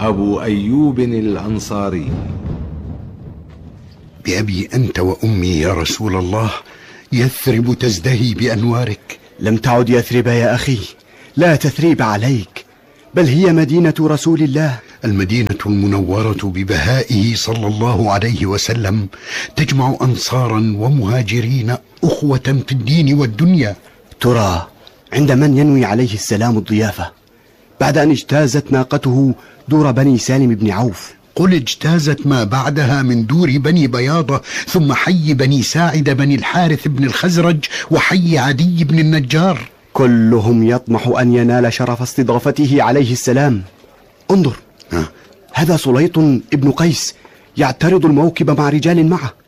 أبو أيوب الأنصاري. بأبي أنت وأمي يا رسول الله، يثرب تزدهي بأنوارك. لم تعد يثرب يا أخي، لا تثريب عليك، بل هي مدينة رسول الله، المدينة المنورة ببهائه صلى الله عليه وسلم، تجمع أنصارا ومهاجرين أخوة في الدين والدنيا. ترى عند من ينوي عليه السلام الضيافة بعد أن اجتازت ناقته دور بني سالم بن عوف؟ قل اجتازت ما بعدها من دور بني بياضة، ثم حي بني ساعد بني الحارث بن الخزرج، وحي عدي بن النجار. كلهم يطمح أن ينال شرف استضافته عليه السلام. انظر، هذا سليط ابن قيس يعترض الموكب مع رجال معه.